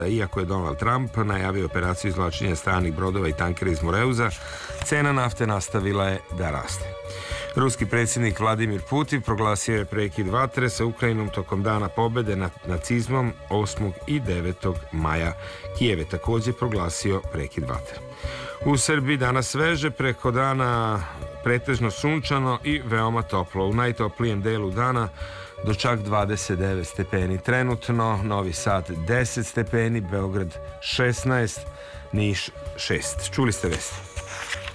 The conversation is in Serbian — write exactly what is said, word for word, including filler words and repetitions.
Iako je Donald Trump najavio operaciju izvlačenja stranih brodova i tankera iz Moreuza, cena nafte nastavila je da raste. Ruski predsjednik Vladimir Putin proglasio je prekid vatre sa Ukrajinom tokom dana pobjede nad nacizmom osmog i devetog maja. Kijev je također proglasio prekid vatre. U Srbiji danas sveže, preko dana pretežno sunčano i veoma toplo. U najtoplijem delu dana do čak dvadeset devet stepeni. Trenutno Novi Sad deset stepeni, Beograd šesnaest, Niš šest. Čuli ste vesti.